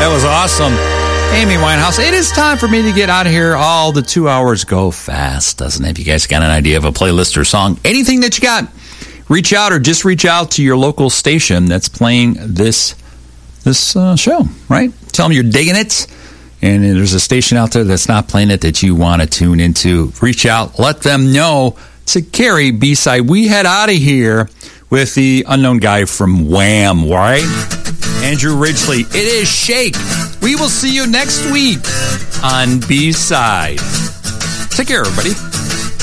That was awesome. Amy Winehouse. It is time for me to get out of here. All the 2 hours go fast, doesn't it? If you guys got an idea of a playlist or song, anything that you got, reach out or just reach out to your local station that's playing this show, right? Tell them you're digging it, and there's a station out there that's not playing it that you want to tune into. Reach out, let them know to carry B-side. We head out of here with the unknown guy from Wham, right? Andrew Ridgeley. It is Shake. We will see you next week on B-side. Take care, everybody.